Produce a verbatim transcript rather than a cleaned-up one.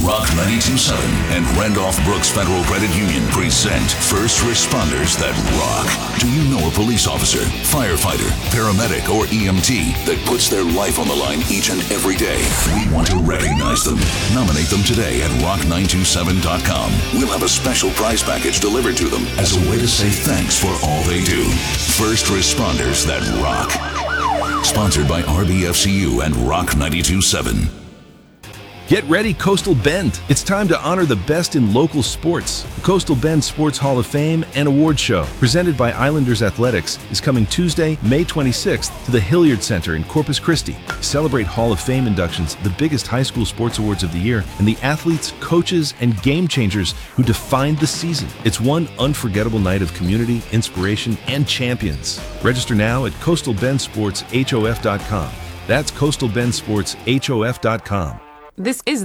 Rock ninety-two point seven and Randolph-Brooks Federal Credit Union present First Responders That Rock. Do you know a police officer, firefighter, paramedic, or E M T that puts their life on the line each and every day? We want to recognize them. Nominate them today at rock nine two seven dot com. We'll have a special prize package delivered to them as a way to say thanks for all they do. First Responders That Rock. Sponsored by R B F C U and Rock ninety-two point seven. Get ready, Coastal Bend. It's time to honor the best in local sports. The Coastal Bend Sports Hall of Fame and Award Show, presented by Islanders Athletics, is coming Tuesday, May twenty-sixth to the Hilliard Center in Corpus Christi. Celebrate Hall of Fame inductions, the biggest high school sports awards of the year, and the athletes, coaches, and game changers who defined the season. It's one unforgettable night of community, inspiration, and champions. Register now at coastal bend sports hof dot com. That's coastal bend sports hof dot com. This is